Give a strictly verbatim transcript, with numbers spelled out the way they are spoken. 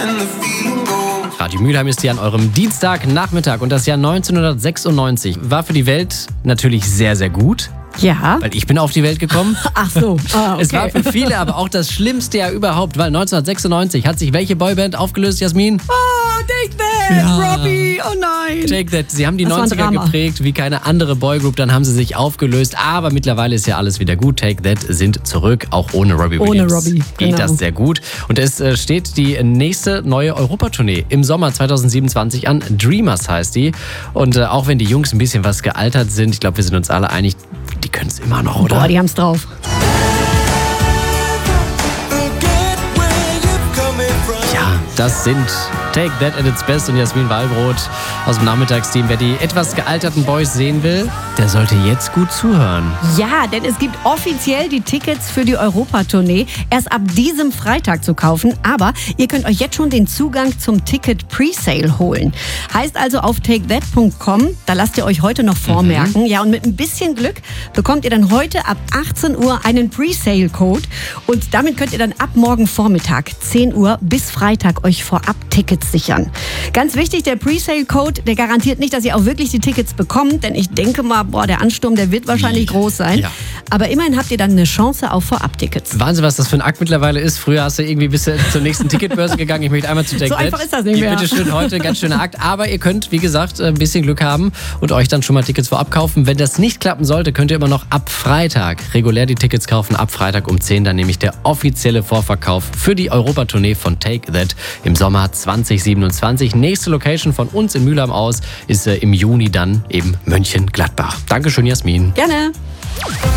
Radio Mülheim ist hier an eurem Dienstagnachmittag und das Jahr neunzehnhundertsechsundneunzig war für die Welt natürlich sehr, sehr gut. Ja. Weil ich bin auf die Welt gekommen. Ach so. Ah, okay. Es war für viele aber auch das schlimmste Jahr überhaupt, weil neunzehnhundertsechsundneunzig hat sich welche Boyband aufgelöst, Jasmin? Oh, Take That, Ja. Robbie, oh nein. Take That. Sie haben die Das war ein neunziger Drama. geprägt wie keine andere Boygroup, dann haben sie sich aufgelöst, aber mittlerweile ist ja alles wieder gut. Take That sind zurück, auch ohne Robbie Ohne Williams. Robbie, Geht genau. das sehr gut. Und es äh, steht die nächste neue Europatournee im Sommer zweitausendsiebenundzwanzig an. Dreamers heißt die. Und äh, auch wenn die Jungs ein bisschen was gealtert sind, ich glaube, wir sind uns alle einig, die können es immer noch, oder? Boah, die haben's drauf. Ja, das sind Take That at its best und Jasmin Wallbrot aus dem Nachmittagsteam. Wer die etwas gealterten Boys sehen will, der sollte jetzt gut zuhören. Ja, denn es gibt offiziell die Tickets für die Europatournee erst ab diesem Freitag zu kaufen. Aber ihr könnt euch jetzt schon den Zugang zum Ticket Presale holen. Heißt also auf take that punkt com, da lasst ihr euch heute noch vormerken. Mhm. Ja, und mit ein bisschen Glück bekommt ihr dann heute ab achtzehn Uhr einen Presale-Code. Und damit könnt ihr dann ab morgen Vormittag zehn Uhr bis Freitag euch vorab Tickets sichern. Ganz wichtig, der Presale-Code, der garantiert nicht, dass ihr auch wirklich die Tickets bekommt. Denn ich denke mal, boah, der Ansturm, der wird wahrscheinlich groß sein. Ja. Aber immerhin habt ihr dann eine Chance auf Vorab-Tickets. Wahnsinn, was das für ein Akt mittlerweile ist. Früher hast du irgendwie bis zur nächsten Ticketbörse gegangen. Ich möchte einmal zu Take So That. einfach ist das nicht mehr. Bitte schön heute, ganz schöner Akt. Aber ihr könnt, wie gesagt, ein bisschen Glück haben und euch dann schon mal Tickets vorab kaufen. Wenn das nicht klappen sollte, könnt ihr immer noch ab Freitag regulär die Tickets kaufen. Ab Freitag um zehn dann nämlich der offizielle Vorverkauf für die Europatournee von Take That im Sommer zweitausendsiebenundzwanzig. Nächste Location von uns in Mülheim aus ist äh, im Juni dann eben Mönchengladbach. Dankeschön, Jasmin. Gerne.